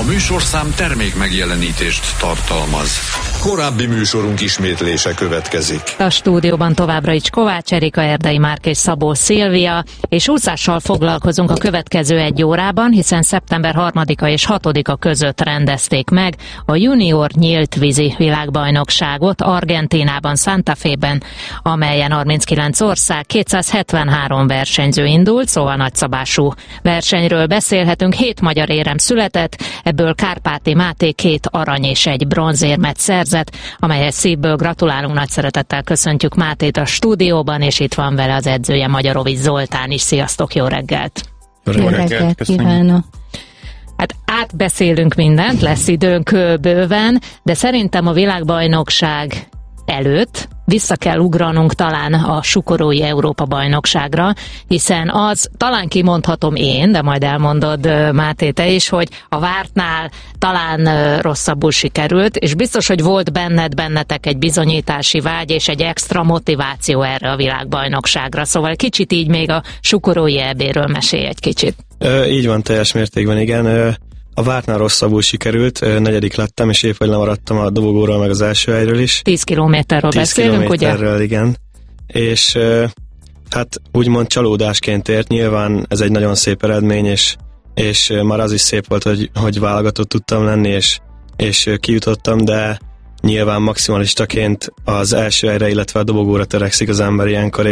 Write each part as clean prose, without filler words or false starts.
A műsorszám termék megjelenítést tartalmaz. Korábbi műsorunk ismétlése következik. A stúdióban továbbra is Kovács Erika, Erdei Márk és Szabó Szilvia, és úszással foglalkozunk a következő egy órában, hiszen szeptember 3-a és 6-a között rendezték meg a junior nyílt vízi világbajnokságot Argentínában, Santa Fe-ben, amelyen 39 ország, 273 versenyző indult, szóval nagyszabású versenyről beszélhetünk. 7 magyar érem született, ebből Kárpáti Máté 2 arany és 1 bronzérmet szerzett, amelyhez szívből gratulálunk, nagy szeretettel köszöntjük Mátét a stúdióban, és itt van vele az edzője, Magyarovics Zoltán is. Sziasztok, jó reggelt! Jó reggelt kívánok! Hát átbeszélünk mindent, lesz időnk bőven, de szerintem a világbajnokság előtt vissza kell ugranunk talán a sukorói Európa-bajnokságra, hiszen az, talán kimondhatom én, de majd elmondod, Máté, te is, hogy a vártnál talán rosszabbul sikerült, és biztos, hogy volt bennetek egy bizonyítási vágy és egy extra motiváció erre a világbajnokságra. Szóval kicsit így még a sukorói EB-ről mesélj egy kicsit. Így van, teljes mértékben, igen. A vártnál rosszabbul sikerült, 4. lettem, és épp hogy lemaradtam a dobogóról, meg az első helyről is. 10 kilométerről beszélünk, ugye? 10 kilométerről, igen. És hát úgymond csalódásként ért, nyilván ez egy nagyon szép eredmény, és már az is szép volt, hogy válogatott tudtam lenni, és kijutottam, de nyilván maximalistaként az első helyre, illetve a dobogóra törekszik az ember ilyenkor,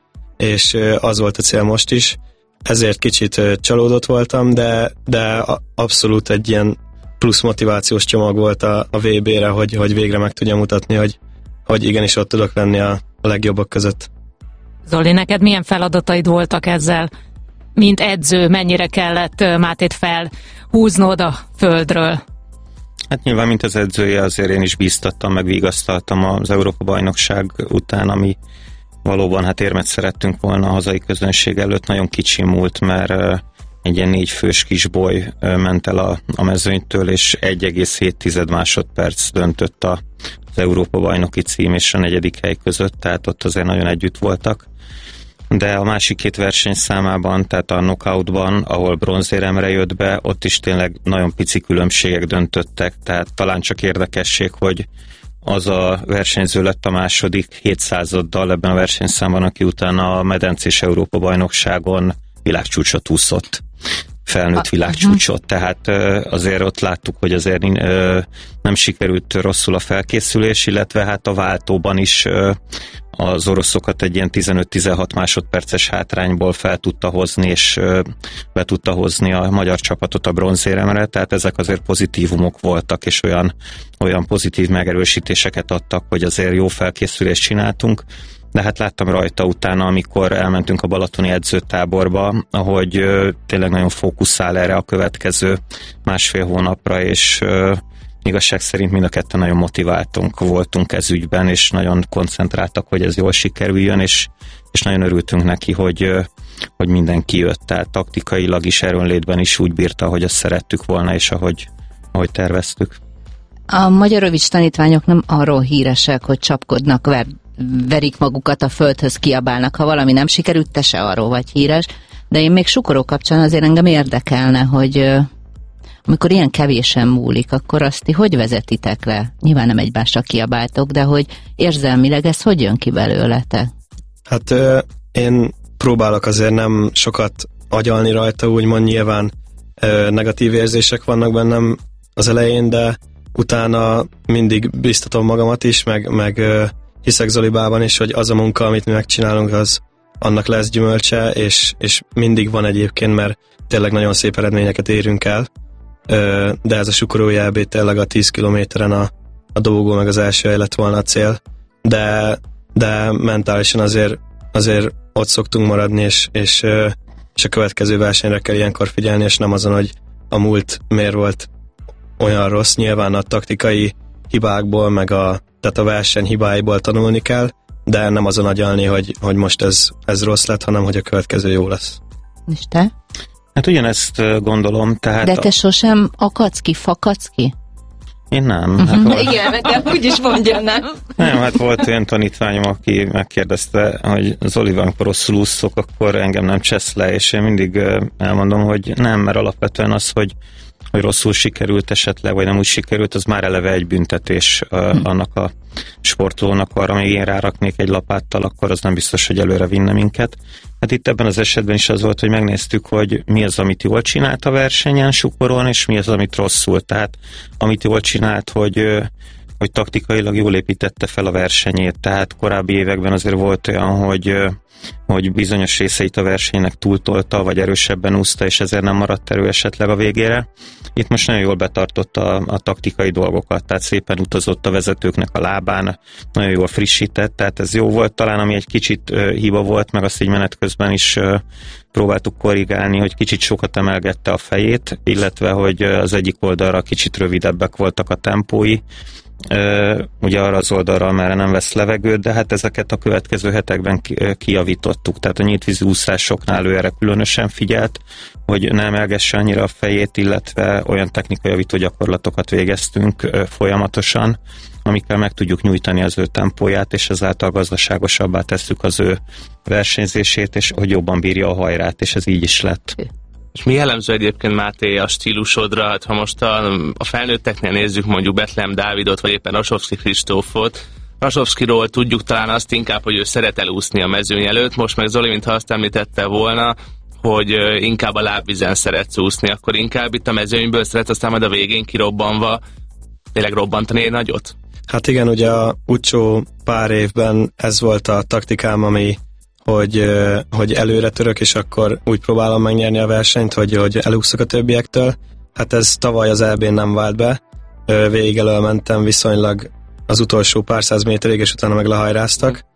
és az volt a cél most is. Ezért kicsit csalódott voltam, de abszolút egy ilyen plusz motivációs csomag volt a VB-re, hogy végre meg tudjam mutatni, hogy igenis ott tudok lenni a legjobbak között. Zoli, neked milyen feladataid voltak ezzel? Mint edző, mennyire kellett Mátét felhúznod a földről? Hát nyilván, mint az edzője, azért én is bíztattam, meg vigasztaltam az Európa-bajnokság után, ami valóban hát érmet szerettünk volna a hazai közönség előtt. Nagyon kicsi múlt, mert egy ilyen 4 fős kisboly ment el a mezőnytől, és 1,7 másodperc döntött az Európa-bajnoki cím és a 4. hely között, tehát ott azért nagyon együtt voltak. De a másik 2 versenyszámában, tehát a knockoutban, ahol bronzéremre jött be, ott is tényleg nagyon pici különbségek döntöttek, tehát talán csak érdekesség, hogy az a versenyző lett a második 700-addal ebben a versenyszámban, aki utána a medencés Európa-bajnokságon világcsúcsot úszott, felnőtt világcsúcsot, tehát azért ott láttuk, hogy azért nem sikerült rosszul a felkészülés, illetve hát a váltóban is az oroszokat egy ilyen 15-16 másodperces hátrányból fel tudta hozni, és be tudta hozni a magyar csapatot a bronzéremre, tehát ezek azért pozitívumok voltak, és olyan pozitív megerősítéseket adtak, hogy azért jó felkészülést csináltunk, de hát láttam rajta utána, amikor elmentünk a balatoni edzőtáborba, ahogy tényleg nagyon fókuszál erre a következő 1,5 hónapra, és igazság szerint mind a ketten nagyon motiváltunk voltunk ez ügyben, és nagyon koncentráltak, hogy ez jól sikerüljön, és nagyon örültünk neki, hogy mindenki jött, tehát taktikailag is, erőnlétben is úgy bírta, hogy azt szerettük volna, és ahogy terveztük. A Magyarovics tanítványok nem arról híresek, hogy csapkodnak, verik magukat a földhöz, kiabálnak, ha valami nem sikerült, te se arról vagy híres, de én még sukoró kapcsán azért engem érdekelne, hogy amikor ilyen kevésen múlik, akkor azt hogy vezetitek le? Nyilván nem egymásra kiabáltok, de hogy érzelmileg ez hogy jön ki belőletek? Hát én próbálok azért nem sokat agyalni rajta, úgymond nyilván negatív érzések vannak bennem az elején, de utána mindig biztatom magamat is, meg hiszek Zolibában is, hogy az a munka, amit mi megcsinálunk, az annak lesz gyümölcse, és mindig van egyébként, mert tényleg nagyon szép eredményeket érünk el, de ez a sukorói EB tényleg a 10 kilométeren a dobogó meg az első hely lett volna a cél, de mentálisan azért ott szoktunk maradni, és a következő versenyre kell ilyenkor figyelni, és nem azon, hogy a múlt miért volt olyan rossz. Nyilván a taktikai hibákból, tehát a verseny hibáiból tanulni kell, de nem azon agyalni, hogy most ez rossz lett, hanem hogy a következő jó lesz. És te? Hát ugyanezt gondolom, tehát... De te sosem akadsz ki, fakadsz ki? Én nem. Hát igen, de úgyis mondja, nem? Nem, hát volt olyan tanítványom, aki megkérdezte, hogy Zolival, amikor rosszul úszok, akkor engem nem csesz le, és én mindig elmondom, hogy nem, mert alapvetően az, hogy rosszul sikerült esetleg, vagy nem úgy sikerült, az már eleve egy büntetés annak a sportolónak, arra még én ráraknék egy lapáttal, akkor az nem biztos, hogy előre vinne minket. Hát itt ebben az esetben is az volt, hogy megnéztük, hogy mi az, amit jól csinált a versenyen Sukoron, és mi az, amit rosszul. Tehát amit jól csinált, hogy taktikailag jól építette fel a versenyét. Tehát korábbi években azért volt olyan, hogy bizonyos részeit a versenynek túltolta, vagy erősebben úszta, és ezért nem maradt erő esetleg a végére. Itt most nagyon jól betartotta a taktikai dolgokat, tehát szépen utazott a vezetőknek a lábán, nagyon jól frissített, tehát ez jó volt. Talán ami egy kicsit hiba volt, meg azt így menet közben is próbáltuk korrigálni, hogy kicsit sokat emelgette a fejét, illetve hogy az egyik oldalra kicsit rövidebbek voltak a tempói, ugye arra az oldalra már nem vesz levegőt, de hát ezeket a következő hetekben kijavítottuk, tehát a nyíltvízi úszásoknál ő erre különösen figyelt, hogy ne emelgesse annyira a fejét, illetve olyan technikai javító gyakorlatokat végeztünk folyamatosan, amikkel meg tudjuk nyújtani az ő tempóját, és ezáltal gazdaságosabbá tesszük az ő versenyzését, és hogy jobban bírja a hajrát, és ez így is lett. És mi jellemző egyébként, Máté, a stílusodra? Hát ha most a felnőtteknél nézzük mondjuk Betlehem Dávidot, vagy éppen Rasovszky Kristófot, Rasovszkyról tudjuk talán azt inkább, hogy ő szeret elúszni a mezőny előtt, most meg Zoli, mintha azt említette volna, hogy inkább a lábvízen szeretsz úszni, akkor inkább itt a mezőnyből szeret, aztán majd a végén kirobbanva tényleg robbantani egy nagyot? Hát igen, ugye a utcsó pár évben ez volt a taktikám, ami hogy előre török, és akkor úgy próbálom megnyerni a versenyt, hogy elúszok a többiektől. Hát ez tavaly az EB-n nem vált be. Végig elölmentem viszonylag az utolsó pár száz méterig, és utána meg lehajráztak.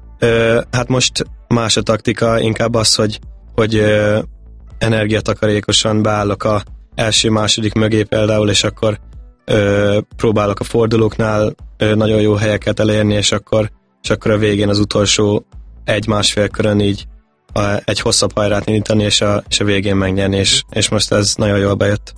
Hát most más a taktika, inkább az, hogy energiatakarékosan beállok a első-második mögé például, és akkor próbálok a fordulóknál nagyon jó helyeket elérni, és akkor a végén az utolsó 1-1,5 körön így egy hosszabb hajrát indítani, és a végén megnyerni, és most ez nagyon jól bejött.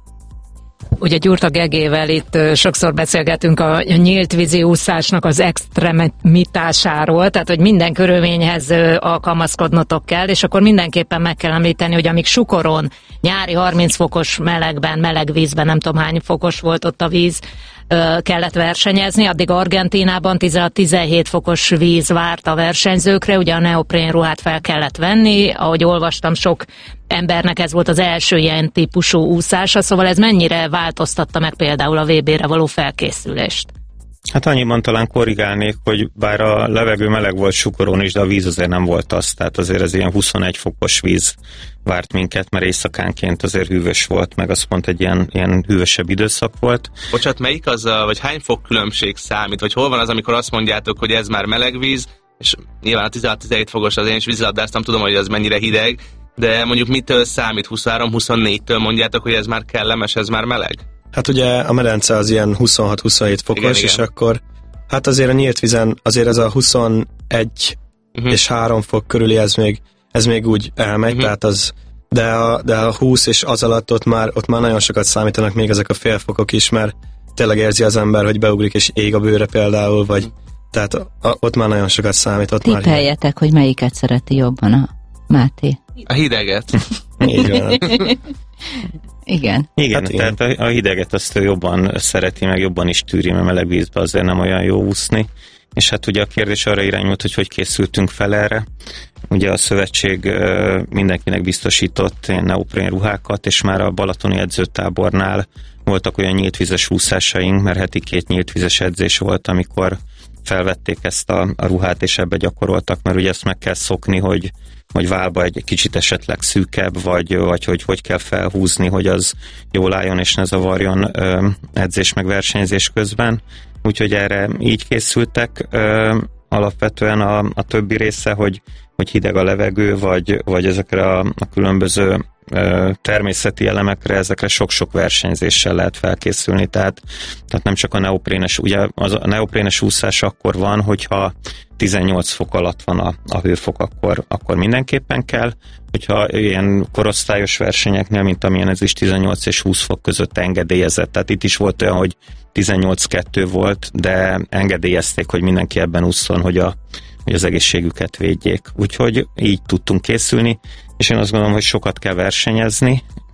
Ugye Gyurta Gegével itt sokszor beszélgetünk a nyílt vízi úszásnak az extremitásáról, tehát hogy minden körülményhez alkalmazkodnotok kell, és akkor mindenképpen meg kell említeni, hogy amíg Sukoron nyári 30 fokos melegben, meleg vízben, nem tudom hány fokos volt ott a víz, kellett versenyezni, addig Argentínában 16-17 fokos víz várt a versenyzőkre, ugye a neoprén ruhát fel kellett venni, ahogy olvastam, sok embernek ez volt az első ilyen típusú úszása, szóval ez mennyire változtatta meg például a VB-re való felkészülést? Hát annyiban talán korrigálnék, hogy bár a levegő meleg volt Sukoron is, de a víz azért nem volt az, tehát azért ez ilyen 21 fokos víz várt minket, mert éjszakánként azért hűvös volt, meg az pont egy ilyen hűvösebb időszak volt. Bocsát, melyik az, vagy hány fok különbség számít, vagy hol van az, amikor azt mondjátok, hogy ez már meleg víz, és nyilván a 16-17 fokos, az én is vízilabdáztam, tudom, hogy ez mennyire hideg, de mondjuk mitől számít, 23-24-től mondjátok, hogy ez már kellemes, ez már meleg? Hát ugye a medence az ilyen 26-27 fokos, igen. És akkor hát azért a nyílt vízen azért ez a 21 és 3 fok körüli ez még úgy elmegy, tehát az, de a 20 és az alatt ott már nagyon sokat számítanak még ezek a félfokok is, mert tényleg érzi az ember, hogy beugrik és ég a bőre például, vagy tehát ott már nagyon sokat számít. Tippeljetek, hogy melyiket szereti jobban a Máté? A hideget. Így van. Igen. Igen, hát tehát a hideget azt jobban szereti, meg jobban is tűri, mert meleg vízbe azért nem olyan jó úszni. És hát ugye a kérdés arra irányult, hogy készültünk fel erre. Ugye a szövetség mindenkinek biztosított ilyen neoprén ruhákat, és már a balatoni edzőtábornál voltak olyan nyíltvizes úszásaink, mert heti 2 nyíltvizes edzés volt, amikor felvették ezt a ruhát, és ebbe gyakoroltak, mert ugye ezt meg kell szokni, hogy válba egy kicsit esetleg szűkebb, vagy hogy kell felhúzni, hogy az jól álljon és ne zavarjon edzés meg versenyzés közben. Úgyhogy erre így készültek. Alapvetően a többi része, hogy hideg a levegő, vagy ezekre a különböző természeti elemekre, ezekre sok-sok versenyzéssel lehet felkészülni, tehát nem csak a neoprénes, ugye a neoprénes úszás akkor van, hogyha 18 fok alatt van a hőfok, akkor mindenképpen kell, hogyha ilyen korosztályos versenyeknél, mint amilyen ez is 18 és 20 fok között engedélyezett, tehát itt is volt olyan, hogy 18-2 volt, de engedélyezték, hogy mindenki ebben ússzon, hogy az egészségüket védjék. Úgyhogy így tudtunk készülni, és én azt gondolom, hogy sokat kell versenyezni,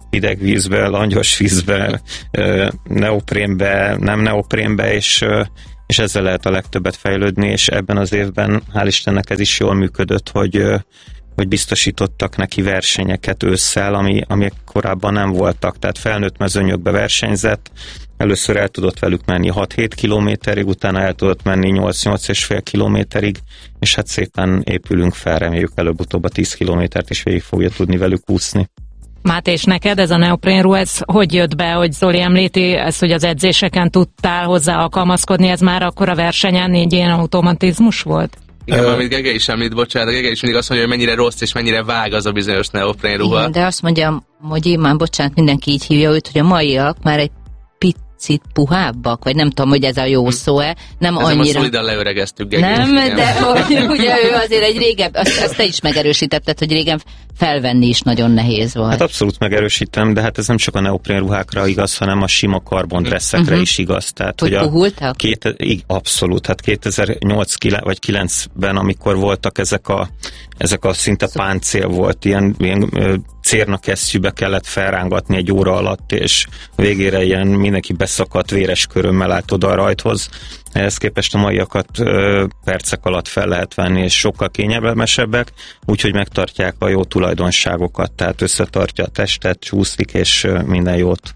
hideg vízbe, langyos vízbe, neoprénbe, nem neoprénbe, és ezzel lehet a legtöbbet fejlődni, és ebben az évben, hál' Istennek ez is jól működött, hogy biztosítottak neki versenyeket ősszel, amik korábban nem voltak, tehát felnőtt mezőnyökbe versenyzett, először el tudott velük menni 6-7 kilométerig, utána el tudott menni 8-8,5 kilométerig, és hát szépen épülünk fel, reméljük előbb-utóbb a 10 kilométert is végig fogja tudni velük úszni. Máté, és neked ez a neoprénruha, ez hogy jött be, hogy Zoli említi, ez, hogy az edzéseken tudtál hozzá alkalmazkodni, ez már akkor a versenyen egy ilyen automatizmus volt? Igen, amit Gege is említ, bocsánat, Gege is mindig azt mondja, hogy mennyire rossz és mennyire vág az a bizonyos neoprénruha. Igen, de azt mondja, hogy én bocsánat, mindenki így hívja őt, hogy a maiak már egy picit puhábbak, vagy nem tudom, hogy ez a jó szó-e, nem ezzel annyira. szolidan leöregeztük Gegét. Nem, de ugye ő azért egy régebb, azt te is megerősítetted, hogy régen felvenni is nagyon nehéz volt. Hát abszolút megerősítem, de hát ez nem csak a neoprénruhákra igaz, hanem a sima karbondresszekre is igaz. Tehát, hogy puhultak? Abszolút, hát 2008 vagy 9-ben, amikor voltak ezek a szinte páncél volt, ilyen cérnakesztyűbe kellett felrángatni egy óra alatt, és végére ilyen mindenki beszakadt véres körömmel állt oda a rajthoz. Ehhez képest a maiakat percek alatt fel lehet venni, és sokkal kényelmesebbek, úgyhogy megtartják a jó tulajdonságokat, tehát összetartja a testet, csúszik, és minden jót.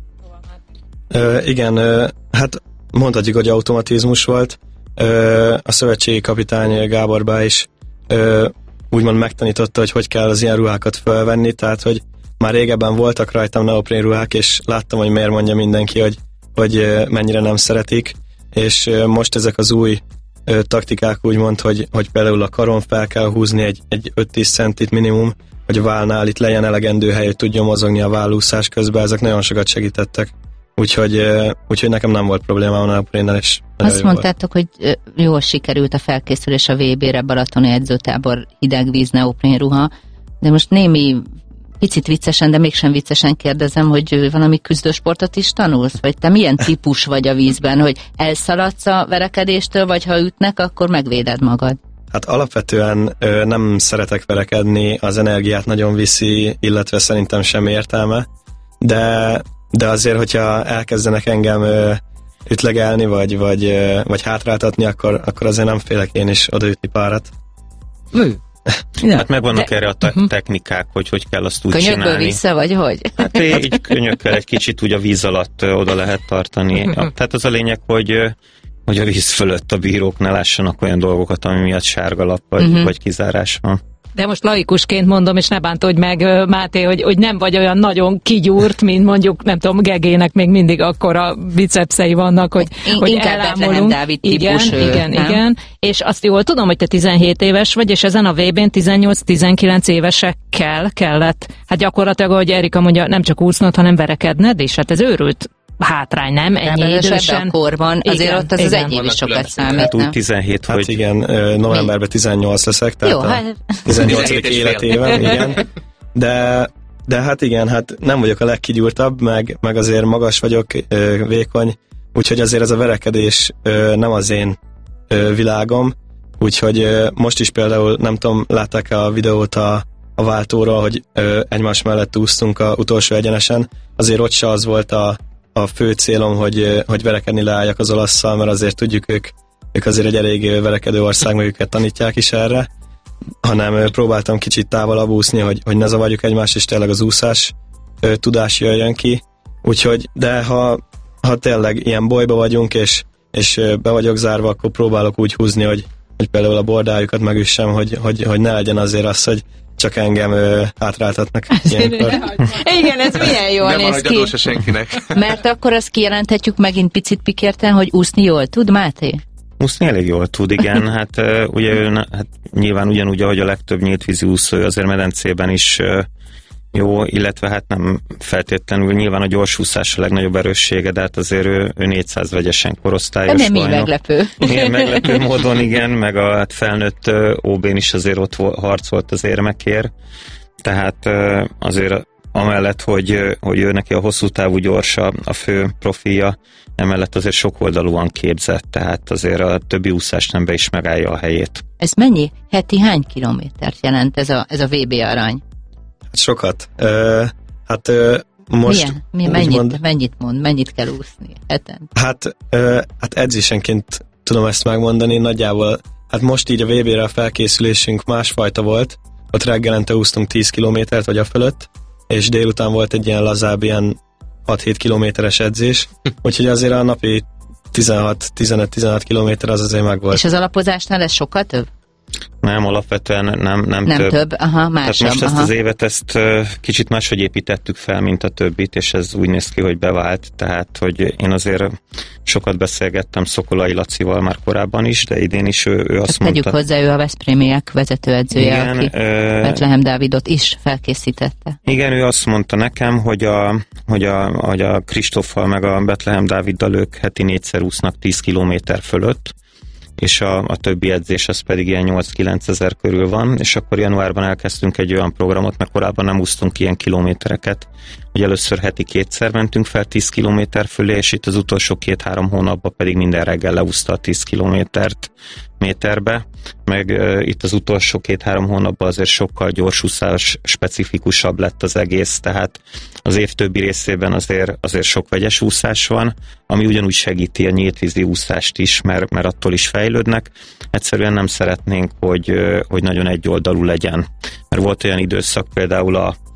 Igen, hát mondhatjuk, hogy automatizmus volt. A szövetségi kapitány Gábor Bá is úgymond megtanította, hogy kell az ilyen ruhákat felvenni, tehát hogy már régebben voltak rajtam neoprén ruhák, és láttam, hogy miért mondja mindenki, hogy mennyire nem szeretik, és most ezek az új taktikák úgymond, hogy például a karon fel kell húzni egy 5-10 centit minimum, hogy a válnál itt legyen elegendő hely, hogy tudjon mozogni a vállúszás közben, ezek nagyon sokat segítettek. Úgyhogy nekem nem volt problémám a neoprénnel, és azt mondtátok, hogy jól sikerült a felkészülés a VB-re, balatoni edzőtábor, hidegvíz, neoprén ruha, de most némi picit viccesen, de mégsem viccesen kérdezem, hogy valami küzdősportot is tanulsz? Vagy te milyen típus vagy a vízben, hogy elszaladsz a verekedéstől, vagy ha ütnek, akkor megvéded magad? Hát alapvetően nem szeretek verekedni, az energiát nagyon viszi, illetve szerintem sem értelme, de azért, hogyha elkezdenek engem ütlegelni, vagy hátráltatni, akkor azért nem félek én is odaütni párat. Hát megvannak erre a technikák, hogy kell azt úgy csinálni. Könyökből vissza, vagy hogy? Hát így könyökkel egy kicsit úgy a víz alatt oda lehet tartani. Tehát az a lényeg, hogy a víz fölött a bírók ne lássanak olyan dolgokat, ami miatt sárgalap vagy kizárás van. De most laikusként mondom, és ne bántódj meg, Máté, hogy nem vagy olyan nagyon kigyúrt, mint mondjuk, nem tudom, Gegének még mindig akkora bicepszei vannak, hogy elámulunk. Dávid típus, igen. És azt jól tudom, hogy te 17 éves vagy, és ezen a VB-n 18-19 évesekkel kellett. Hát gyakorlatilag, ahogy Erika mondja, nem csak úsznod, hanem verekedned, és hát ez őrült hátrány, nem? Ennyi idősen. A korban, azért igen, ott az egy év is sokat számít. Hát úgy 17, hát hogy... igen, novemberben 18 leszek, tehát jó, a 18. életében, igen. De hát igen, hát nem vagyok a legkigyúrtabb, meg azért magas vagyok, vékony, úgyhogy azért ez a verekedés nem az én világom, úgyhogy most is például, nem tudom, látták a videót a váltóról, hogy egymás mellett úsztunk a utolsó egyenesen, azért ott se az volt a fő célom, hogy verekedni leálljak az olasszal, mert azért tudjuk, ők azért egy elég verekedő ország, meg őket tanítják is erre, hanem próbáltam kicsit távolabb úszni, hogy ne zavarjuk egymást, és tényleg az úszás tudás jöjjön ki. Úgyhogy, de ha tényleg ilyen bolyba vagyunk, és be vagyok zárva, akkor próbálok úgy húzni, hogy például a bordájukat megüssem, hogy ne legyen azért az, hogy csak engem hátráltatnak ilyenkor. Igen, ez milyen jól néz ki. Nem se senkinek. Mert akkor azt kijelenthetjük megint picit pikérten, hogy úszni jól tud, Máté? Úszni elég jól tud, igen. Hát ugye hát nyilván ugyanúgy, ahogy a legtöbb nyíltvízi úszó, azért medencében is jó, illetve hát nem feltétlenül, nyilván a gyorsúszás a legnagyobb erőssége, de hát azért ő 400 vegyesen korosztályos bajnok. Mi meglepő. Milyen meglepő módon, igen, meg a felnőtt OB-n is azért ott harcolt az érmekért, tehát azért amellett, hogy ő neki a hosszú távú gyorsa a fő profilja, emellett azért sokoldalúan képzett, tehát azért a többi úszásnembe is megállja a helyét. Ez mennyi? Heti hány kilométert jelent ez a VB arany? Sokat. Hát most... Mennyit kell úszni heten? Hát edzésenként tudom ezt megmondani, nagyjából, hát most így a VB-re a felkészülésünk másfajta volt, ott reggelente úsztunk 10 kilométert vagy a fölött, és délután volt egy ilyen lazább, ilyen 6-7 kilométeres edzés, úgyhogy azért a napi 15-16 kilométer az azért megvolt. És az alapozásnál ez sokkal több? Nem, alapvetően nem több. Aha, másabb. Tehát most ezt az évet kicsit máshogy építettük fel, mint a többit, és ez úgy néz ki, hogy bevált. Tehát, hogy én azért sokat beszélgettem Szokolai Lacival már korábban is, de idén is ő azt mondta... Tegyük hozzá, ő a Veszprémiek vezetőedzője, igen, aki Betlehem Dávidot is felkészítette. Igen, ő azt mondta nekem, hogy a Kristóffal meg a Betlehem Dáviddal ők heti 4-szer úsznak 10 kilométer fölött, és a többi edzés az pedig ilyen 8-9 ezer körül van, és akkor januárban elkezdtünk egy olyan programot, mert korábban nem úsztunk ilyen kilométereket, hogy először heti 2-szer mentünk fel 10 kilométer fölé, és itt az utolsó 2-3 hónapban pedig minden reggel leúszta a 10 kilométert méterbe, meg itt az utolsó 2-3 hónapban azért sokkal gyorsúszás specifikusabb lett az egész, tehát az év többi részében azért sok vegyes úszás van, ami ugyanúgy segíti a nyíltvízi úszást is, mert attól is fejlődnek. Egyszerűen nem szeretnénk, hogy nagyon egyoldalú legyen. Mert volt olyan időszak például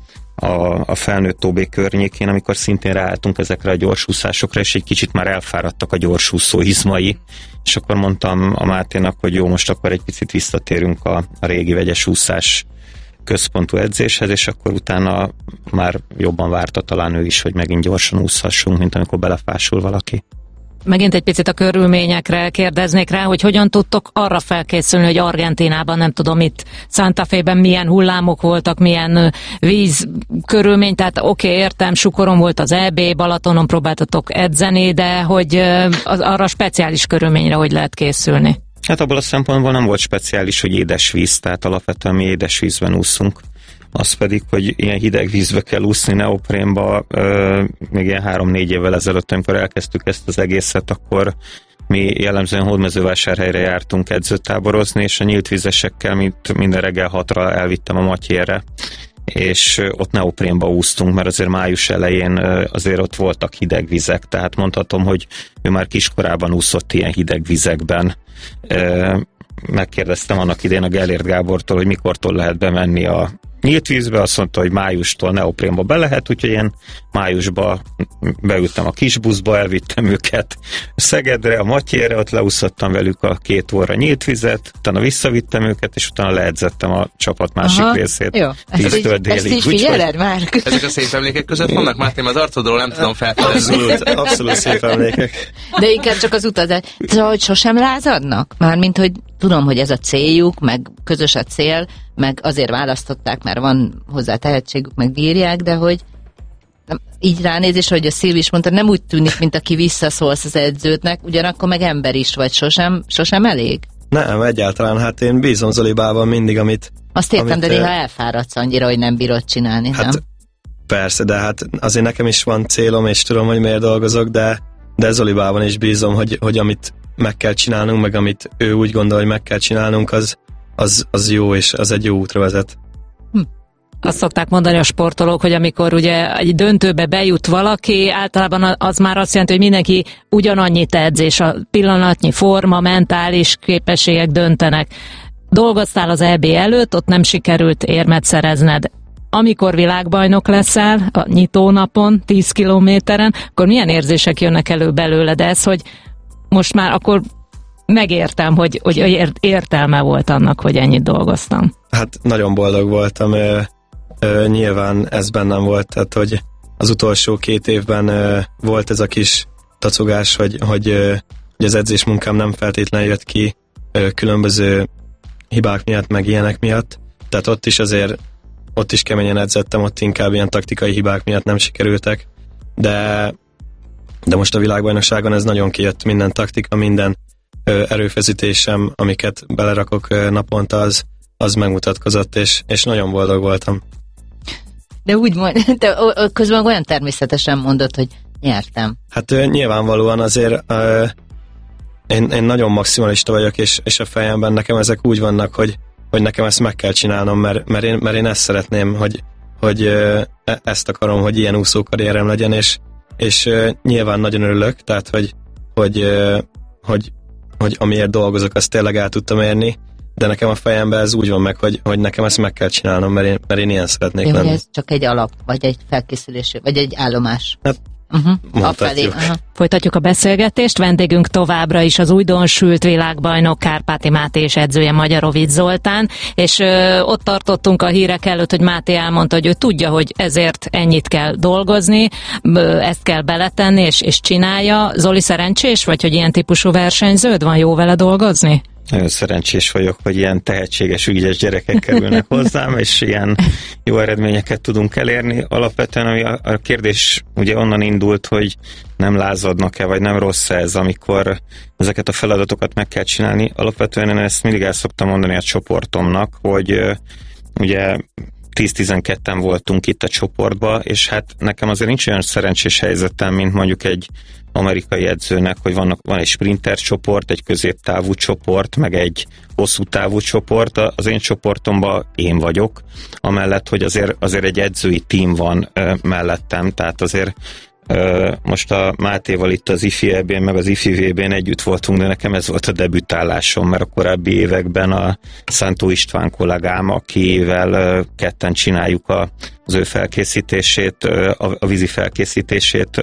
a felnőtt OB környékén, amikor szintén ráálltunk ezekre a gyorsúszásokra, és egy kicsit már elfáradtak a gyorsúszó izmai, és akkor mondtam a Máténak, hogy jó, most akkor egy picit visszatérünk a régi vegyes úszás központú edzéshez, és akkor utána már jobban várta talán ő is, hogy megint gyorsan úszhassunk, mint amikor belefásul valaki. Megint egy picit a körülményekre kérdeznék rá, hogy hogyan tudtok arra felkészülni, hogy Argentínában, nem tudom, itt Santa Fe-ben milyen hullámok voltak, milyen víz körülmény, tehát oké, értem, Sukoron volt az EB, Balatonon próbáltatok edzeni, de hogy arra speciális körülményre hogy lehet készülni? Hát abból a szempontból nem volt speciális, hogy édesvíz, tehát alapvetően mi édesvízben úszunk. Az pedig, hogy ilyen hideg vízbe kell úszni neoprénba, még ilyen 3-4 évvel ezelőtt, amikor elkezdtük ezt az egészet, akkor mi jellemzően Hódmezővásárhelyre jártunk edzőtáborozni, és a nyílt vízesekkel minden reggel 6-ra elvittem a Matyérre, és ott neoprénba úsztunk, mert azért május elején azért ott voltak hideg vizek, tehát mondhatom, hogy ő már kiskorában úszott ilyen hideg vizekben. Megkérdeztem annak idén a Gellért Gábortól, hogy mikortól lehet bemenni a nyílt vízbe, azt mondta, hogy májustól neoprénba be lehet, úgyhogy én májusba beültem a kis buszba, elvittem őket Szegedre, a Matyérre, ott leúszottam velük a 2 óra nyílt vizet, utána visszavittem őket, és utána leedzettem a csapat másik részét. Jó, ezt így figyeled már? Ezek a szép emlékek között vannak, Máté, az arcodról nem tudom felfedezni. Abszolút szép emlékek. De inkább csak az utazás. Szóval, hogy sosem lázadnak? Mármint, hogy tudom, hogy ez a céljuk, meg közös a cél, meg azért választották, mert van hozzá tehetségük, meg bírják, de hogy így ránézés, hogy a Szilvi is mondta, nem úgy tűnik, mint aki visszaszólsz az edződnek, ugyanakkor meg ember is vagy, sosem elég? Nem, egyáltalán, hát én bízom Zolibában mindig, amit... Azt értem, de néha elfáradsz annyira, hogy nem bírod csinálni, hát, nem? Persze, de hát azért nekem is van célom, és tudom, hogy miért dolgozok, de Zolibában is bízom, hogy amit meg kell csinálnunk, meg amit ő úgy gondol, hogy meg kell csinálnunk, az jó, és az egy jó útra vezet. Azt szokták mondani a sportolók, hogy amikor ugye egy döntőbe bejut valaki, általában az már azt jelenti, hogy mindenki ugyanannyit edz, és a pillanatnyi forma, mentális képességek döntenek. Dolgoztál az EB előtt, ott nem sikerült érmet szerezned. Amikor világbajnok leszel a nyitónapon, 10 kilométeren, akkor milyen érzések jönnek elő belőled? Ez, hogy most már akkor megértem, hogy értelme volt annak, hogy ennyit dolgoztam. Hát nagyon boldog voltam. Nyilván ez bennem volt, tehát hogy az utolsó 2 évben volt ez a kis tacogás, hogy az edzésmunkám nem feltétlenül jött ki különböző hibák miatt, meg ilyenek miatt. Tehát ott is keményen edzettem, ott inkább ilyen taktikai hibák miatt nem sikerültek, de most a világbajnokságon ez nagyon kijött, minden taktika, minden erőfeszítésem, amiket belerakok naponta, az megmutatkozott, és nagyon boldog voltam. De úgy te közben olyan természetesen mondod, hogy nyertem. Hát nyilvánvalóan azért én nagyon maximalista vagyok, és a fejemben nekem ezek úgy vannak, hogy nekem ezt meg kell csinálnom, mert én ezt szeretném, hogy ezt akarom, hogy ilyen úszókarrierem legyen, és nyilván nagyon örülök, tehát hogy amiért dolgozok, azt tényleg el tudtam érni, de nekem a fejemben ez úgy van meg, hogy nekem ezt meg kell csinálnom, mert én ilyen szeretnék lenni. Ez csak egy alap, vagy egy felkészülés, vagy egy állomás. Hát, mondhatjuk. Folytatjuk a beszélgetést. Vendégünk továbbra is az újdonsült világbajnok Kárpáti Máté és edzője Magyarovics Zoltán, és ott tartottunk a hírek előtt, hogy Máté elmondta, hogy ő tudja, hogy ezért ennyit kell dolgozni, ezt kell beletenni, és csinálja. Zoli, szerencsés vagy, hogy ilyen típusú versenyződ van, jó vele dolgozni? Nagyon szerencsés vagyok, hogy ilyen tehetséges, ügyes gyerekek kerülnek hozzám, és ilyen jó eredményeket tudunk elérni. Alapvetően ami a kérdés ugye onnan indult, hogy nem lázadnak-e, vagy nem rossz ez, amikor ezeket a feladatokat meg kell csinálni. Alapvetően én ezt mindig el szoktam mondani a csoportomnak, hogy ugye 10-12-en voltunk itt a csoportban, és hát nekem azért nincs olyan szerencsés helyzetem, mint mondjuk egy amerikai edzőnek, hogy van egy sprinter csoport, egy középtávú csoport, meg egy hosszú távú csoport. Az én csoportomban én vagyok, amellett, hogy azért egy edzői tím van mellettem, tehát azért most a Mátéval itt az IFI EB-n, meg az IFI VB-n együtt voltunk, de nekem ez volt a debütálásom, mert a korábbi években a Szántó István kollégám, akivel ketten csináljuk az ő felkészítését, a vízi felkészítését,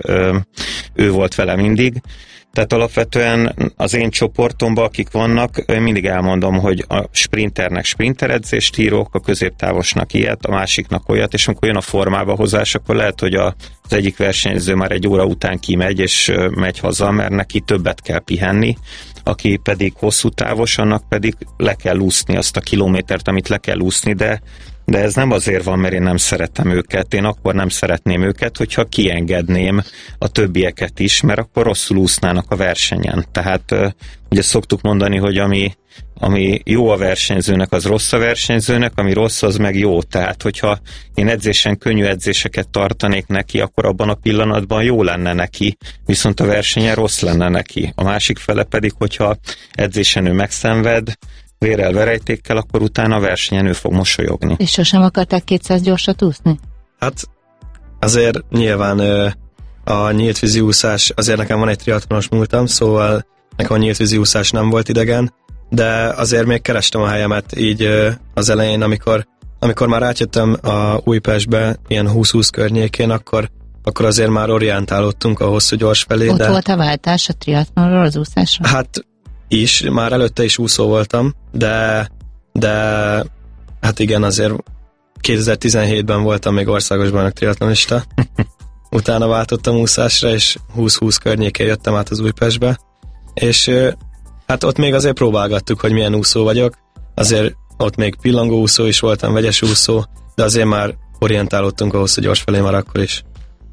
ő volt vele mindig. Tehát alapvetően az én csoportomban, akik vannak, én mindig elmondom, hogy a sprinternek sprinteredzést írok, a középtávosnak ilyet, a másiknak olyat, és amikor jön a formába hozás, akkor lehet, hogy az egyik versenyző már egy óra után kimegy, és megy haza, mert neki többet kell pihenni, aki pedig hosszú távos, annak pedig le kell úszni azt a kilométert, amit le kell úszni, de ez nem azért van, mert én nem szeretem őket. Én akkor nem szeretném őket, hogyha kiengedném a többieket is, mert akkor rosszul úsznának a versenyen. Tehát ugye szoktuk mondani, hogy ami jó a versenyzőnek, az rossz a versenyzőnek, ami rossz, az meg jó. Tehát, hogyha én edzésen könnyű edzéseket tartanék neki, akkor abban a pillanatban jó lenne neki, viszont a versenyen rossz lenne neki. A másik fele pedig, hogyha edzésen ő megszenved, vérrel, verejtékkel, akkor utána a versenyen ő fog mosolyogni. És sosem akarták 200 gyorsat úszni? Hát azért nyilván a nyíltvízi úszás, azért nekem van egy triatlonos múltam, szóval nekem a nyíltvízi úszás nem volt idegen, de azért még kerestem a helyemet így az elején, amikor már átjöttem a Újpestbe, ilyen 20-20 környékén, akkor azért már orientálódtunk a hosszú gyors felé. Ott volt a váltás a triatlonról az úszásra? Hát már előtte is úszó voltam, de hát igen, azért 2017-ben voltam még országos bajnok triatlonista. Utána váltottam úszásra, és 20-20 környékén jöttem át az Újpestbe, és hát ott még azért próbálgattuk, hogy milyen úszó vagyok, azért ott még pillangó úszó is voltam, vegyes úszó, de azért már orientálódtunk a hosszú gyors felé már akkor is.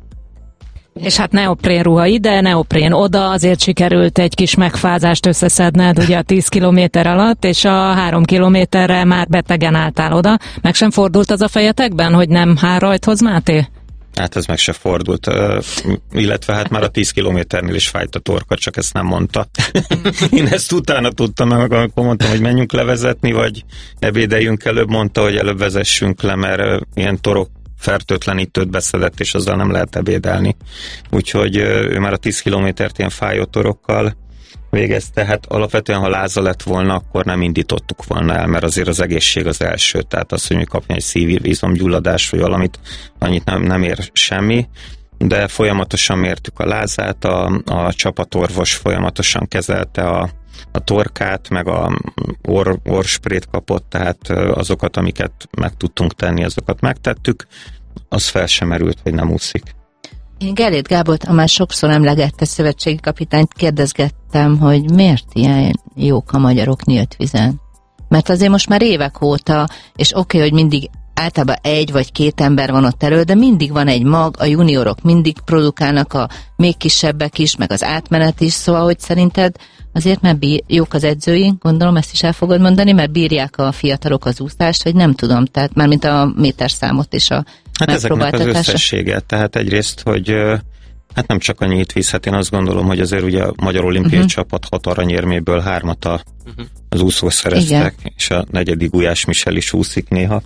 És hát neoprén ruha ide, neoprén oda, azért sikerült egy kis megfázást összeszedned ugye a 10 kilométer alatt, és a 3 kilométerre már betegen álltál oda. Meg sem fordult az a fejetekben, hogy nem hár rajthoz, Máté? Hát ez meg se fordult, illetve hát már a 10 kilométernél is fájt a torka, csak ezt nem mondta. Én ezt utána tudtam, meg amikor mondtam, hogy menjünk levezetni, vagy ebédeljünk előbb, mondta, hogy előbb vezessünk le, mert ilyen torok fertőtlenítőt beszedett, és azzal nem lehet ebédelni. Úgyhogy ő már a 10 kilométert ilyen fájó torokkal végezte. Hát alapvetően, ha láza lett volna, akkor nem indítottuk volna el, mert azért az egészség az első. Tehát az, hogy kapni egy szívizomgyulladást, vagy valamit, annyit nem ér semmi. De folyamatosan mértük a lázát, a csapatorvos folyamatosan kezelte a torkát, meg a orrsprét kapott, tehát azokat, amiket meg tudtunk tenni, azokat megtettük, az fel sem merült, hogy nem úszik. Én Gellért Gábort, a már sokszor emlegette szövetségi kapitányt, kérdezgettem, hogy miért ilyen jók a magyarok nyílt vízen. Mert azért most már évek óta, és oké, hogy mindig általában 1 vagy 2 ember van ott elő, de mindig van egy mag, a juniorok mindig produkálnak, a még kisebbek is, meg az átmenet is, szóval, hogy szerinted azért már jók az edzőink, gondolom ezt is el fogod mondani, mert bírják a fiatalok az úszást, vagy nem tudom, tehát mármint a méterszámot és a hát ezeknek az összessége, tehát egyrészt, hogy Hát nem csak a nyílt víz, hát én azt gondolom, hogy azért ugye a Magyar Olimpiai Csapat 6 aranyérméből 3-at az úszók szereztek, és a 4. Gulyás Michel is úszik néha.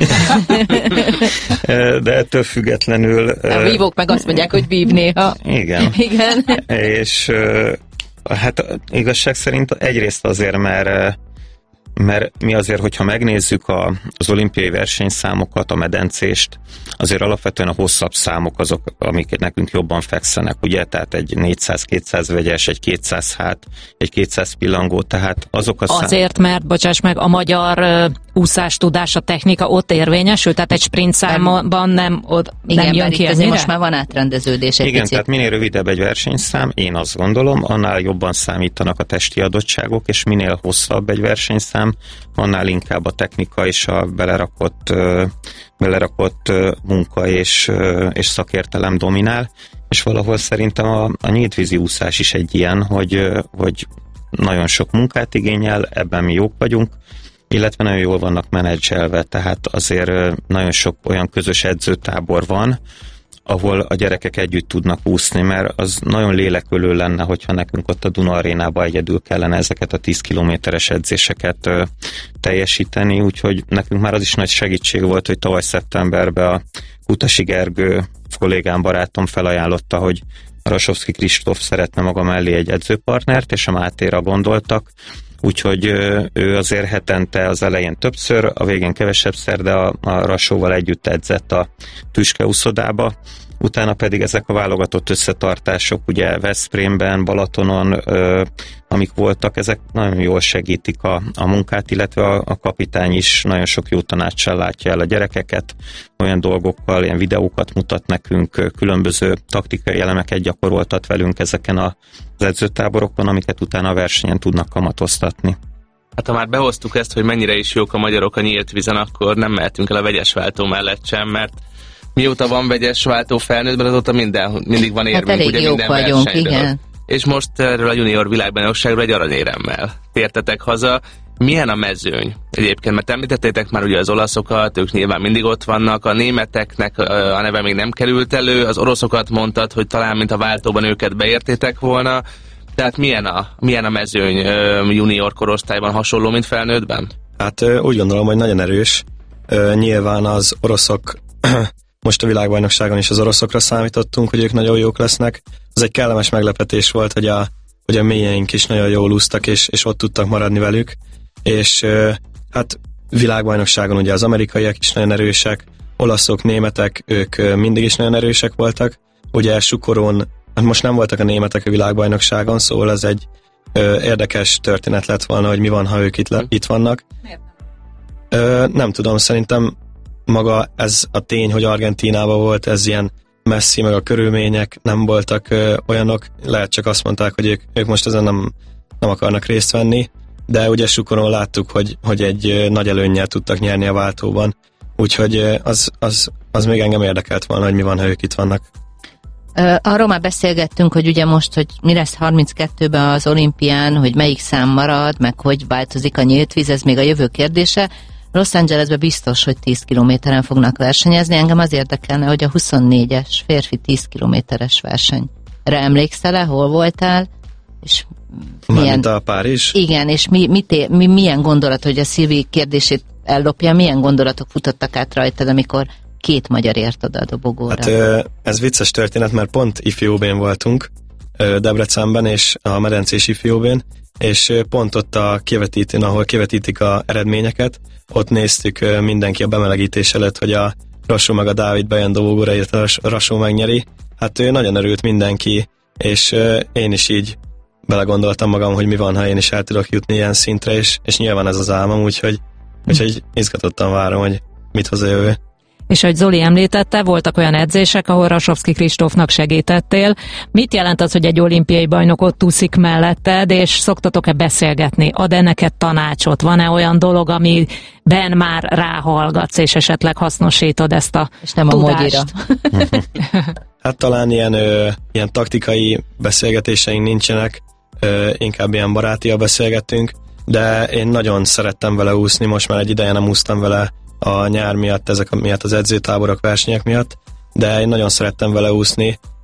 De ettől függetlenül... A vívók meg azt mondják, hogy vív néha. Igen. Igen. És hát igazság szerint egyrészt azért, mert mi azért, hogyha megnézzük az olimpiai versenyszámokat, a medencést, azért alapvetően a hosszabb számok azok, amik nekünk jobban fekszenek, ugye? Tehát egy 400-200 vegyes, egy 200 hát, egy 200 pillangó, tehát azok a Azért, mert, bocsáss meg, a magyar úszás tudása, technika ott érvényesül, tehát egy sprint számban nem jön ki ennyire? Most már van átrendeződés egy Igen, picit. tehát minél rövidebb egy versenyszám, én azt gondolom, annál jobban számítanak a testi adottságok, és minél hosszabb egy versenyszám, annál inkább a technika és a belerakott munka és szakértelem dominál, és valahol szerintem a nyíltvízi úszás is egy ilyen, hogy nagyon sok munkát igényel, ebben mi jók vagyunk, illetve nagyon jól vannak menedzselve, tehát azért nagyon sok olyan közös edzőtábor van, ahol a gyerekek együtt tudnak úszni, mert az nagyon lélekölő lenne, hogyha nekünk ott a Duna Arénába egyedül kellene ezeket a 10 kilométeres edzéseket teljesíteni, úgyhogy nekünk már az is nagy segítség volt, hogy tavaly szeptemberben a Kutasi Gergő kollégám, barátom felajánlotta, hogy Rasovszky Kristóf szeretne maga mellé egy edzőpartnert, és a Mátéra gondoltak, úgyhogy ő azért hetente az elején többször, a végén kevesebbszer, de a Rasóval együtt edzett a Tüske úszodába, utána pedig ezek a válogatott összetartások, ugye Veszprémben, Balatonon, amik voltak, ezek nagyon jól segítik a munkát, illetve a kapitány is nagyon sok jó tanácssal látja el a gyerekeket, olyan dolgokkal, ilyen videókat mutat nekünk, különböző taktikai elemeket gyakoroltat velünk ezeken az edzőtáborokon, amiket utána a versenyen tudnak kamatoztatni. Hát ha már behoztuk ezt, hogy mennyire is jók a magyarok a nyílt vízen, akkor nem mehetünk el a vegyes váltó mellett sem, mert mióta van vegyes váltó felnőttben, azóta mindig van érmünk, hát ugye minden vagyunk, versenyről. igen. És most erről a junior világbajnokságról egy aranyéremmel tértetek haza. Milyen a mezőny egyébként? Mert említettétek már ugye az olaszokat, ők nyilván mindig ott vannak, a németeknek a neve még nem került elő, az oroszokat mondtad, hogy talán mint a váltóban őket beértétek volna. Tehát milyen a mezőny junior korosztályban, hasonló, mint felnőttben? Hát úgy gondolom, hogy nagyon erős. Nyilván az oroszok, most a világbajnokságon is az oroszokra számítottunk, hogy ők nagyon jók lesznek. Az egy kellemes meglepetés volt, hogy a mélyeink is nagyon jól úsztak, és ott tudtak maradni velük. És hát világbajnokságon ugye az amerikaiak is nagyon erősek, olaszok, németek, ők mindig is nagyon erősek voltak. Ugye Sukoron, most nem voltak a németek a világbajnokságon, szóval ez egy érdekes történet lett volna, hogy mi van, ha ők itt vannak. Nem tudom, szerintem maga ez a tény, hogy Argentínában volt, ez ilyen messzi, meg a körülmények nem voltak olyanok, lehet csak azt mondták, hogy ők most ezen nem akarnak részt venni, de ugye Sukoron láttuk, hogy egy nagy előnnyel tudtak nyerni a váltóban, úgyhogy az még engem érdekelt volna, hogy mi van, ha ők itt vannak. Arról már beszélgettünk, hogy ugye most, hogy mi lesz 32-ben az olimpián, hogy melyik szám marad, meg hogy változik a nyílt víz, ez még a jövő kérdése. Los Angelesben biztos, hogy 10 kilométeren fognak versenyezni. Engem az érdekelne, hogy a 24-es férfi 10 kilométeres versenyre emlékszel-e, hol voltál? És Mármint a Párizs? Igen, és milyen gondolat, hogy a Szilvi kérdését ellopja, milyen gondolatok futottak át rajtad, amikor 2 magyar ért oda a dobogóra? Hát ez vicces történet, mert pont ifjóbén voltunk, Debrecenben és a medencés ifjóbén, és pont ott a kivetítőn, ahol kivetítik a eredményeket, ott néztük mindenki a bemelegítés előtt, hogy a Rasó meg a Dávid bejön dobogóra, illetve a Rasó megnyeri. Hát nagyon örült mindenki, és én is így belegondoltam magam, hogy mi van, ha én is el tudok jutni ilyen szintre, és nyilván ez az álmom, úgyhogy izgatottan várom, hogy mit hoz a jövő. És ahogy Zoli említette, voltak olyan edzések, ahol Rasovszky Kristófnak segítettél. Mit jelent az, hogy egy olimpiai bajnok ott úszik melletted, és szoktatok-e beszélgetni? Ad-e neked tanácsot? Van-e olyan dolog, amiben már ráhallgatsz, és esetleg hasznosítod ezt a és nem tudást? A modira. Hát talán ilyen taktikai beszélgetéseink nincsenek, inkább ilyen barátian beszélgetünk, de én nagyon szerettem vele úszni, most már egy ideje nem úsztam vele a nyár miatt, ezek miatt az edzőtáborok, versenyek miatt, de én nagyon szerettem vele úszni,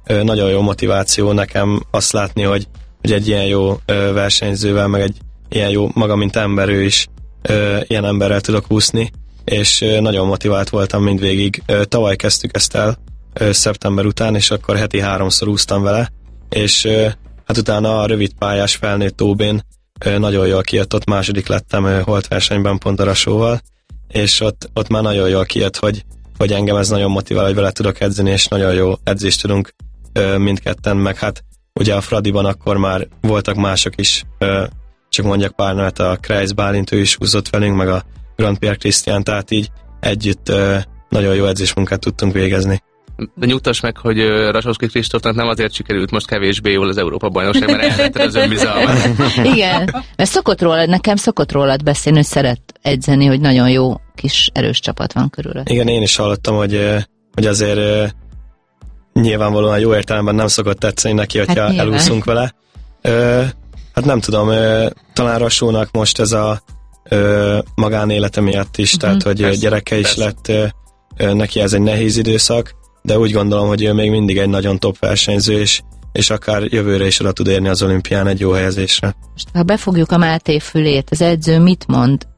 nagyon jó motiváció nekem azt látni, hogy egy ilyen jó versenyzővel, meg egy ilyen jó maga, mint ember, ő is ilyen emberrel tudok úszni, és nagyon motivált voltam mindvégig. Tavaly kezdtük ezt el szeptember után, és akkor heti 3-szor úsztam vele, és hát utána a rövid pályás felnőtt OB-n nagyon jól kijött, ott második lettem holtversenyben pont a Rasóval, és ott már nagyon jól kijött, hogy engem ez nagyon motivál, hogy vele tudok edzeni, és nagyon jó edzést tudunk mindketten, meg hát ugye a Fradiban akkor már voltak mások is, csak mondjak pár nevet, a Kreis Bálint, ő is úszott velünk, meg a Grand Pierre Christian, tehát így együtt nagyon jó edzésmunkát tudtunk végezni. De nyugtass meg, hogy Rasovszky Kristófnak nem azért sikerült most kevésbé jól az Európa-bajnokság, mert elvetted az önbizalmat. Igen, mert nekem szokott rólad beszélni, hogy szeret edzeni, hogy nagyon jó kis erős csapat van körülre. Igen, én is hallottam, hogy azért nyilvánvalóan jó értelemben nem szokott tetszeni neki, hogyha hát elúszunk vele. Hát nem tudom, talán Rasónak most ez a magánélete miatt is, tehát hogy persze, gyereke is lett, neki ez egy nehéz időszak, de úgy gondolom, hogy ő még mindig egy nagyon top versenyző, és akár jövőre is oda tud érni az olimpián egy jó helyezésre. Most, ha befogjuk a Máté fülét, az edző mit mond?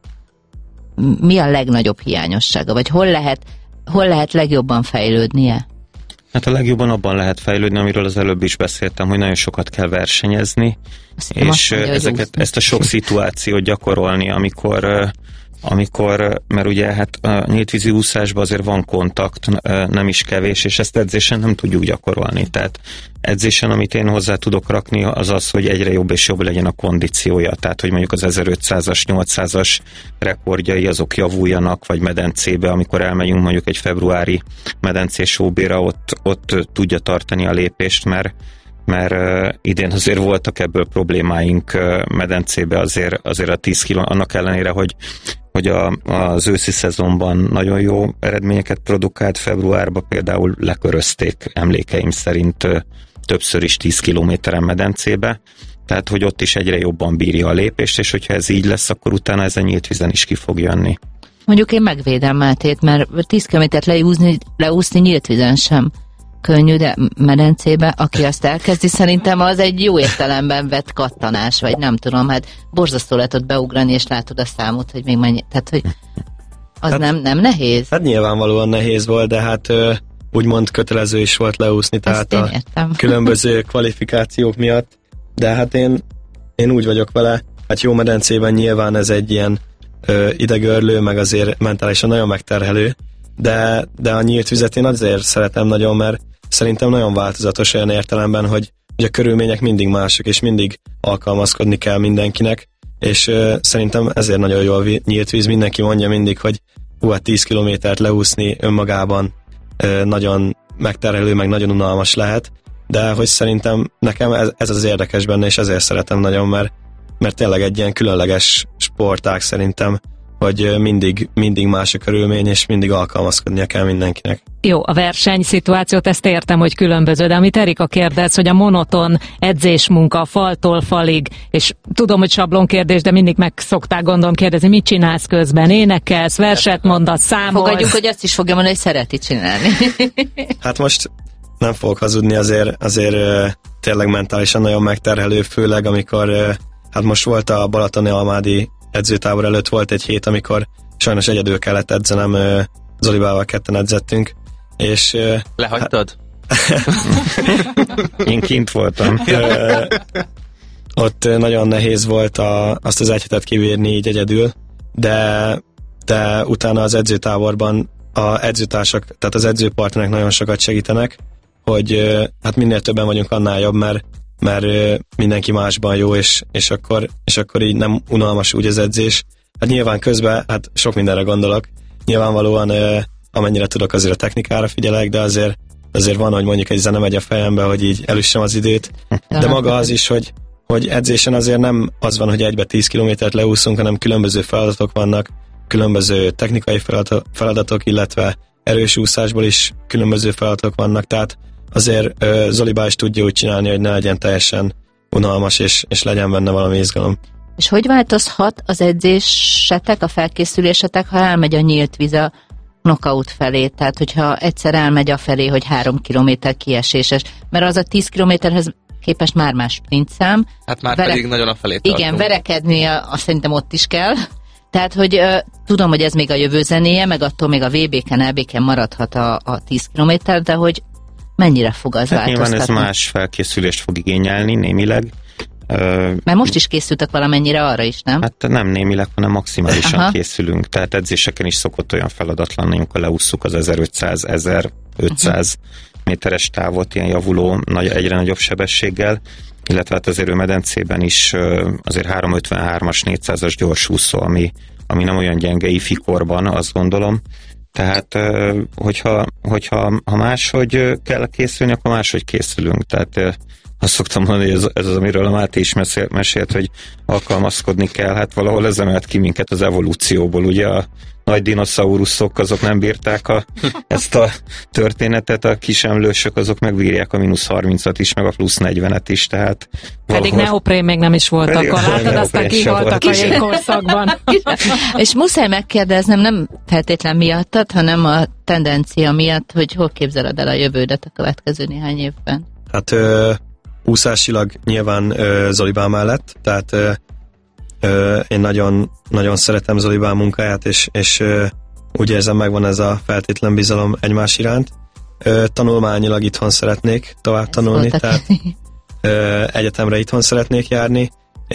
Mi a legnagyobb hiányossága? Vagy hol lehet legjobban fejlődnie? Hát a legjobban abban lehet fejlődni, amiről az előbb is beszéltem, hogy nagyon sokat kell versenyezni, és ezt a sok szituációt gyakorolni, amikor, mert ugye hát a nyíltvízi úszásban azért van kontakt, nem is kevés, és ezt edzésen nem tudjuk gyakorolni. Tehát edzésen, amit én hozzá tudok rakni, az az, hogy egyre jobb és jobb legyen a kondíciója. Tehát, hogy mondjuk az 1500-as, 800-as rekordjai azok javuljanak, vagy medencébe, amikor elmegyünk mondjuk egy februári medencés OB-ra, ott tudja tartani a lépést, mert idén azért voltak ebből problémáink medencébe, azért a 10 km, annak ellenére, hogy az őszi szezonban nagyon jó eredményeket produkált, februárban például lekörözték emlékeim szerint többször is 10 kilométeren medencébe, tehát hogy ott is egyre jobban bírja a lépést, és hogyha ez így lesz, akkor utána ez a nyílt vízen is ki fog jönni. Mondjuk én megvédem Mátét, mert 10 kilométert leúszni nyílt vízen sem könnyű, de medencébe, aki azt elkezdi, szerintem az egy jó értelemben vett kattanás, vagy nem tudom, hát borzasztó lehet ott beugrani, és látod a számot, hogy még mennyi, tehát hogy az hát, nem nehéz? Hát nyilvánvalóan nehéz volt, de hát úgymond kötelező is volt leúszni, tehát a különböző kvalifikációk miatt, de hát én úgy vagyok vele, hát jó medencében nyilván ez egy ilyen idegörlő, meg azért mentálisan nagyon megterhelő, de a nyílt vizet én azért szeretem nagyon, mert szerintem nagyon változatos olyan értelemben, hogy a körülmények mindig mások, és mindig alkalmazkodni kell mindenkinek, és szerintem ezért nagyon jó a nyílt víz. Mindenki mondja mindig, hogy hát 10 kilométert leúszni önmagában nagyon megterhelő, meg nagyon unalmas lehet, de hogy szerintem nekem ez az érdekes benne, és ezért szeretem nagyon, mert tényleg egy ilyen különleges sportág szerintem, hogy mindig más a körülmény, és mindig alkalmazkodnia kell mindenkinek. Jó, a versenyszituációt ezt értem, hogy különböző, de amit Erika kérdez, hogy a monoton edzésmunka faltól falig, és tudom, hogy sablonkérdés, de mindig meg szokták gondolom kérdezni, mit csinálsz közben, énekelsz, verset mondasz, számolsz. Fogadjuk, hogy azt is fogja mondani, hogy szereti csinálni. Hát most nem fogok hazudni, azért tényleg mentálisan nagyon megterhelő, főleg amikor hát most volt a balatoni almádi edzőtábor előtt volt egy hét, amikor sajnos egyedül kellett edzenem, Zolibával ketten edzettünk, és... Lehagytad? Én kint voltam. Ott nagyon nehéz volt azt az egy hetet kivírni így egyedül, de utána az edzőtáborban a edzőtársak, tehát az edzőpartnerek nagyon sokat segítenek, hogy hát minél többen vagyunk, annál jobb, mert mindenki másban jó, és akkor így nem unalmas úgy az edzés. Hát nyilván közben, hát sok mindenre gondolok. Nyilvánvalóan amennyire tudok, azért a technikára figyelek, de azért van, hogy mondjuk egy zene megy a fejembe, hogy így elüssem az időt. De maga az is, hogy edzésen azért nem az van, hogy egybe 10 kilométert leúszunk, hanem különböző feladatok vannak, különböző technikai feladatok, illetve erős úszásból is különböző feladatok vannak, tehát azért Zolibá is tudja úgy csinálni, hogy ne legyen teljesen unalmas, és legyen benne valami izgalom. És hogy változhat az edzésetek, a felkészülésetek, ha elmegy a nyílt víz? knockout felé, tehát hogyha egyszer elmegy afelé, hogy 3 kilométer kieséses, mert az a 10 kilométerhez képest már más sprintszám. Hát már pedig nagyon afelé tartunk. Igen, verekedni azt szerintem ott is kell. Tehát, hogy tudom, hogy ez még a jövő zenéje, meg attól még a VB-ken, LB-ken maradhat a 10 kilométer, de hogy mennyire fog az változtatni? Nyilván ez más felkészülést fog igényelni némileg. Mert most is készültek valamennyire arra is, nem? Hát nem némileg, hanem maximálisan készülünk. Tehát edzéseken is szokott olyan feladat lenni, amikor leússzuk az 1500-1500 méteres távot ilyen javuló, egyre nagyobb sebességgel, illetve hát az erőmedencében is azért 353-as, 400-as gyorsúszó, ami nem olyan gyenge ifikorban, azt gondolom. Tehát, hogyha máshogy kell készülni, akkor máshogy készülünk. Tehát azt szoktam mondani, hogy ez az, amiről a Máté is mesélt, hogy alkalmazkodni kell. Hát valahol ez emelt ki minket az evolúcióból. Ugye a nagy dinoszauruszok azok nem bírták ezt a történetet, a kis emlősök azok megbírják a -30-at is, meg a +40-et is, tehát pedig neoprén még nem is voltak, látod azt, aki voltak a jégkorszakban. És muszáj megkérdeznem, nem feltétlen miattad, hanem a tendencia miatt, hogy hol képzeled el a jövődet a következő néhány évben? Hát úszásilag nyilván Zolibán mellett, tehát én nagyon, nagyon szeretem Zolibán munkáját, és úgy érzem, megvan ez a feltétlen bizalom egymás iránt. Tanulmányilag itthon szeretnék tovább tanulni, tehát egyetemre itthon szeretnék járni,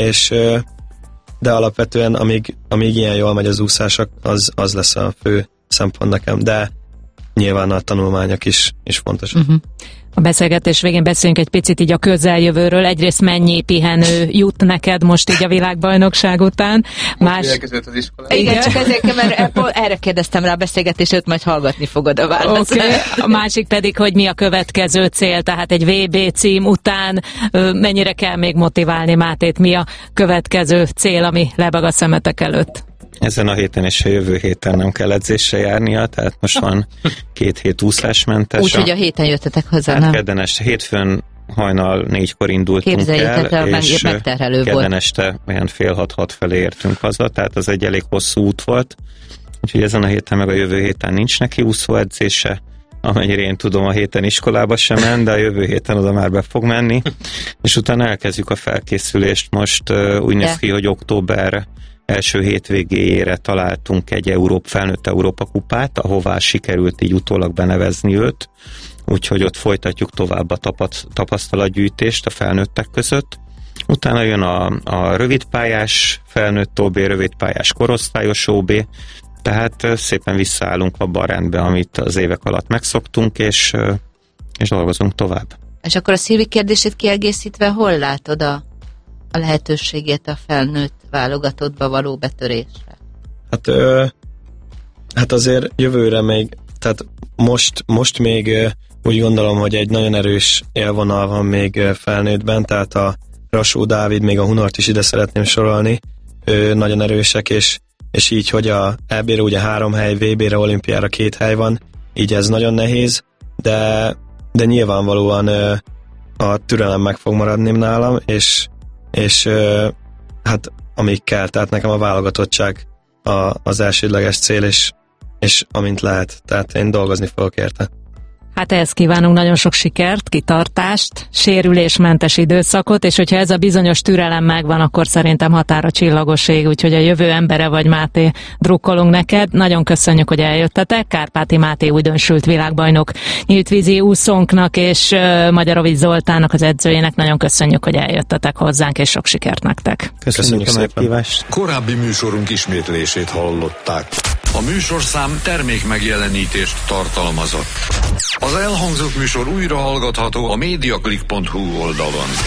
de alapvetően amíg ilyen jól megy az úszás, az lesz a fő szempont nekem, de nyilván a tanulmányok is fontosak. A beszélgetés végén beszéljünk egy picit így a közeljövőről. Egyrészt mennyi pihenő jut neked most így a világbajnokság után? Elkezdődött az iskola. Igen, csak ezért, mert erre kérdeztem rá a beszélgetését, majd hallgatni fogod a választ. Okay. A másik pedig, hogy mi a következő cél, tehát egy VB cím után mennyire kell még motiválni Mátét, mi a következő cél, ami lebeg a szemetek előtt? Ezen a héten és a jövő héten nem kell edzésre járnia, tehát most van 2 hét úszásmentes. Úgyhogy a héten jöttetek hozzá, nem? Kedden este, hétfőn hajnal 4-kor indultunk el, és kedden este olyan 5:30-6 felé értünk haza, tehát az egy elég hosszú út volt. Úgyhogy ezen a héten meg a jövő héten nincs neki úszóedzése, amennyire én tudom, a héten iskolába sem ment, de a jövő héten oda már be fog menni, és utána elkezdjük a felkészülést. Most úgy néz ki, hogy október első hétvégéjére találtunk egy felnőtt Európa kupát, ahová sikerült így utólag benevezni őt, úgyhogy ott folytatjuk tovább a tapasztalatgyűjtést a felnőttek között. Utána jön a rövidpályás felnőtt OB, rövidpályás korosztályos OB, tehát szépen visszaállunk abba a rendbe, amit az évek alatt megszoktunk, és dolgozunk tovább. És akkor a Szilvi kérdését kiegészítve, hol látod a lehetőségét a felnőtt válogatottba való betörésre? Hát azért jövőre még, tehát most még úgy gondolom, hogy egy nagyon erős élvonal van még felnőttben, tehát a Rasó Dávid, még a Hunort is ide szeretném sorolni, nagyon erősek, és így, hogy a EB-re ugye 3 hely, VB-re, olimpiára 2 hely van, így ez nagyon nehéz, de nyilvánvalóan a türelem meg fog maradni nálam, és hát amíg kell, tehát nekem a válogatottság az elsődleges cél, és amint lehet, tehát én dolgozni fogok érte. Hát ehhez kívánunk nagyon sok sikert, kitartást, sérülésmentes időszakot, és hogyha ez a bizonyos türelem megvan, akkor szerintem határa csillagos ég, úgyhogy a jövő embere vagy, Máté, drukkolunk neked. Nagyon köszönjük, hogy eljöttetek. Kárpáti Máté újdonsült világbajnok nyíltvízi úszónknak és Magyarovics Zoltánnak, az edzőjének nagyon köszönjük, hogy eljöttetek hozzánk, és sok sikert nektek. Köszönjük a meghívást. Korábbi műsorunk ismétlését hallották. A műsorszám termék megjelenítést tartalmazott. Az elhangzott műsor újra hallgatható a mediaclick.hu oldalon.